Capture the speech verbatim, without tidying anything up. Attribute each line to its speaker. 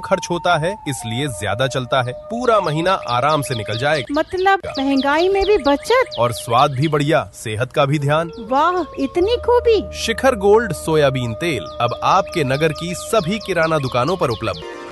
Speaker 1: खर्च होता है, इसलिए ज्यादा चलता है। पूरा महीना आराम से निकल जाएगा।
Speaker 2: मतलब महंगाई में भी बचत
Speaker 1: और स्वाद भी बढ़िया, सेहत का भी ध्यान।
Speaker 2: वाह, इतनी खूबी।
Speaker 1: शिखर गोल्ड सोयाबीन तेल अब आपके नगर की सभी किराना दुकानों पर उपलब्ध।